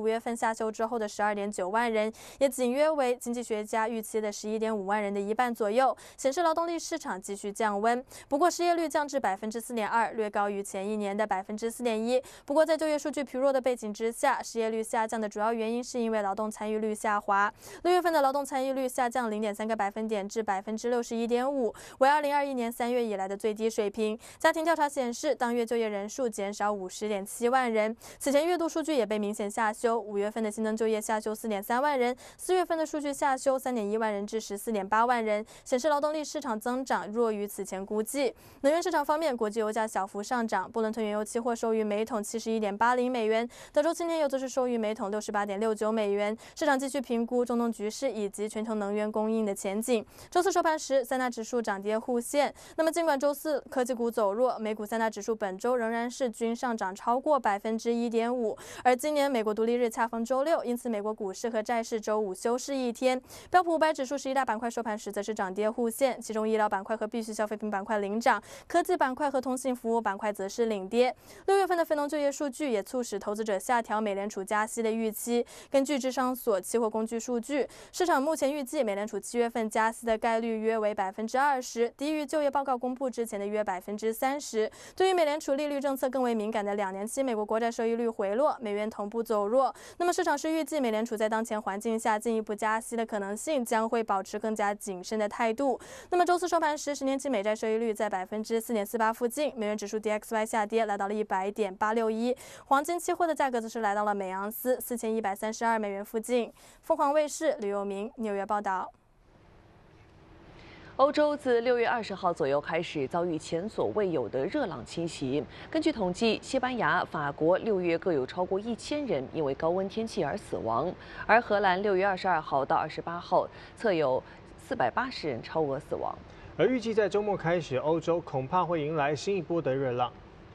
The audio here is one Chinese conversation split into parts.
5月份下修之后的12.9万人，也仅约为经济学家预期的11.5万人的一半左右，显示劳动力市场继续降温。不过失业率降至4.2%，略高于前一年的4.1%。不过在就业数据疲弱的背景之下，失业率下降的主要原因是因为劳动参与率下滑。6月份的劳动参与率下降0.3个百分点至61.5%，为2021年3月以来的最低水平。家庭调查显示，当月就业人数减少50.7万人。此前月度数据也被明显下修，5月份的新增就业下修4.3万人，4月份的数据下修3.1万人至14.8万人，显示劳动力市场增长弱于此前估计。能源市场方面，国际油价小幅上涨，布伦特原油期货收于每桶71.80美元，德州轻田油则是收于每桶68.69美元。市场继续评估中东局势以及全球能源供应的前景。周四收盘时，三大指数涨跌互现。那么尽管周四科技股走弱，美股三大指数本周仍然是均上涨超过1.5%。而今年美国独立日恰逢周六，因此美国股市和债市周五休市一天。标普500指数11大板块收盘时则是涨跌互现，其中医疗板块和必需消费品板块领涨，科技板块和通信服务板块则是领跌。6月份的非农就业数据也促使投资者下调美联储加息的预期。根据智商所期货工具数据，市场目前预计美联储7月份加息的概率约为20%，低于就业报告公布之前的约30%。对于美联储利率政策更为敏感的2年期美国国债收益率回落，美元同步走弱。那么市场是预计美联储在当前环境下进一步加息的可能性将会保持更加谨慎的态度。那么周四收盘时，10年期美债收益率在4.48%附近，美元指数 DXY 下跌来到了100.861，黄金期货的价格则是来到了每盎司4132美元附近。凤凰卫视吕佑明纽约报道。 欧洲自6月20号左右开始遭遇前所未有的热浪侵袭。根据统计，西班牙、法国6月各有超过1000人因为高温天气而死亡，而荷兰6月22号到28号测有480人超额死亡。 而预计在周末开始，欧洲恐怕会迎来新一波的热浪。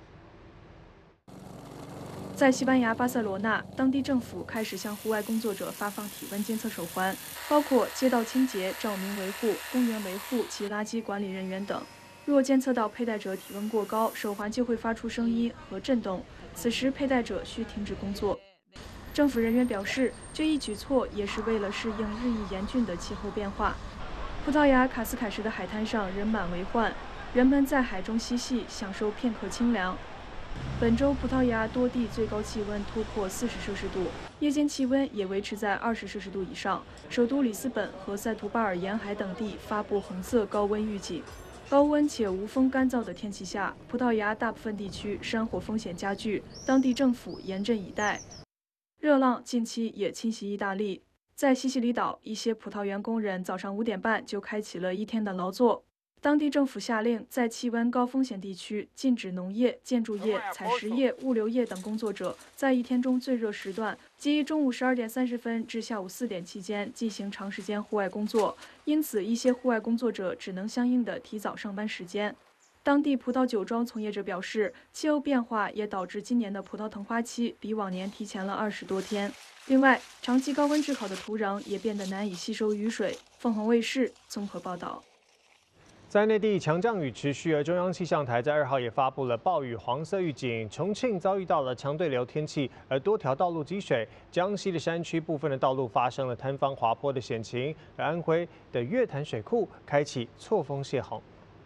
在西班牙巴塞罗那，当地政府开始向户外工作者发放体温监测手环，包括街道清洁、照明维护、公园维护及垃圾管理人员等。若监测到佩戴者体温过高，手环就会发出声音和震动，此时佩戴者需停止工作。政府人员表示，这一举措也是为了适应日益严峻的气候变化。葡萄牙卡斯凯什的海滩上人满为患，人们在海中嬉戏，享受片刻清凉。本周，葡萄牙多地最高气温突破40摄氏度，夜间气温也维持在20摄氏度以上。首都里斯本和塞图巴尔沿海等地发布红色高温预警。高温且无风干燥的天气下，葡萄牙大部分地区山火风险加剧，当地政府严阵以待。热浪近期也侵袭意大利，在西西里岛，一些葡萄园工人早上5点半就开启了一天的劳作。当地政府下令，在气温高风险地区禁止农业、建筑业、采石业、物流业等工作者在一天中最热时段，即中午12点30分至下午4点期间进行长时间户外工作。因此，一些户外工作者只能相应的提早上班时间。当地葡萄酒庄从业者表示，气候变化也导致今年的葡萄藤花期比往年提前了20多天。另外，长期高温炙烤的土壤也变得难以吸收雨水。凤凰卫视综合报道。 在内地强降雨持续，而中央气象台在2号也发布了暴雨黄色预警。重庆遭遇到了强对流天气，而多条道路积水。江西的山区部分的道路发生了塌方滑坡的险情，而安徽的月潭水库开启错峰泄洪。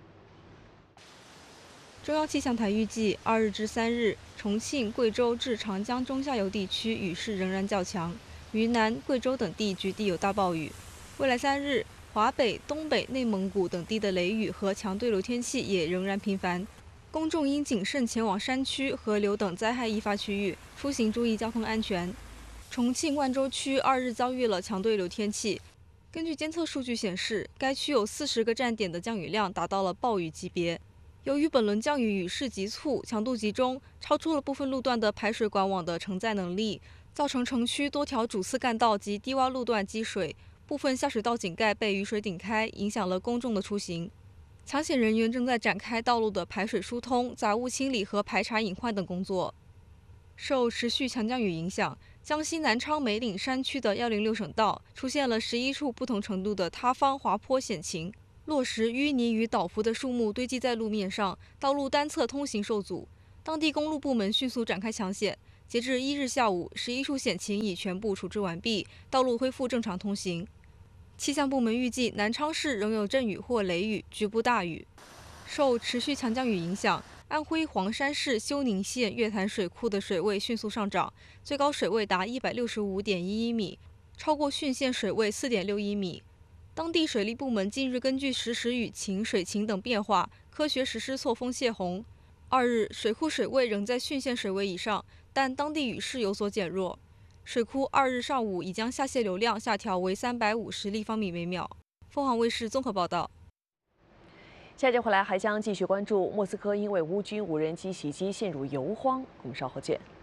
中央气象台预计，2日至3日，重庆、贵州至长江中下游地区雨势仍然较强，云南、贵州等地局地有大暴雨。未来3日，华北、东北、内蒙古等地的雷雨和强对流天气也仍然频繁，公众应谨慎前往山区、河流等灾害易发区域，出行注意交通安全。重庆万州区2日遭遇了强对流天气，根据监测数据显示，该区有40个站点的降雨量达到了暴雨级别。由于本轮降雨雨势急促、强度集中，超出了部分路段的排水管网的承载能力，造成城区多条主次干道及低洼路段积水。部分下水道井盖被雨水顶开，影响了公众的出行。抢险人员正在展开道路的排水疏通、杂物清理和排查隐患等工作。受持续强降雨影响，江西南昌梅岭山区的106省道出现了11处不同程度的塌方滑坡险情，落石、淤泥与倒伏的树木堆积在路面上，道路单侧通行受阻。当地公路部门迅速展开抢险， 截至1日下午，11处险情已全部处置完毕，道路恢复正常通行。气象部门预计，南昌市仍有阵雨或雷雨，局部大雨。受持续强降雨影响，安徽黄山市休宁县月潭水库的水位迅速上涨，最高水位达165.11米，超过汛县水位4.61米。当地水利部门近日根据实时雨情、水情等变化，科学实施错峰泄洪。2日，水库水位仍在汛县水位以上，但当地雨势有所减弱。水库2日上午已将下泄流量下调为350立方米每秒。凤凰卫视综合报道。 下节回来还将继续关注莫斯科因为乌军无人机袭击陷入油荒，我们稍后见。